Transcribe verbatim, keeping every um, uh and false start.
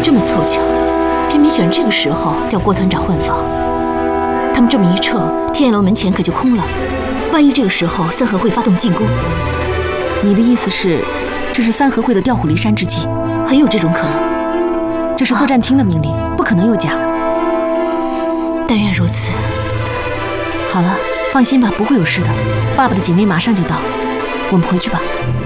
这么凑巧，偏偏选这个时候调郭团长换防。他们这么一撤，天野楼门前可就空了。万一这个时候三合会发动进攻，你的意思是，这是三合会的调虎离山之计？很有这种可能。这是作战厅的命令，不可能有假。但愿如此。好了，放心吧，不会有事的。爸爸的警卫马上就到，我们回去吧。